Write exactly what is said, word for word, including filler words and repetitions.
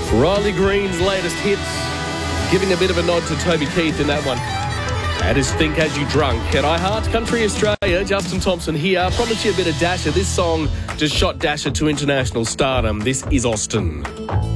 Riley Green's latest hits, giving a bit of a nod to Toby Keith in that one. That is Think As You Drunk. At iHeart Country Australia, Justin Thompson here. I promised you a bit of Dasher. This song just shot Dasher to international stardom. This is Austin.